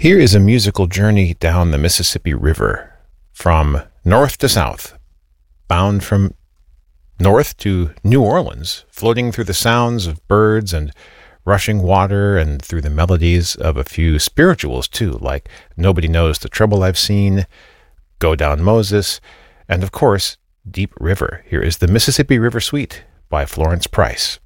Here is a musical journey down the Mississippi River from north to south, bound from north to New Orleans, floating through the sounds of birds and rushing water and through the melodies of a few spirituals too, like Nobody Knows the Trouble I've Seen, Go Down Moses, and of course, Deep River. Here is the Mississippi River Suite by Florence Price.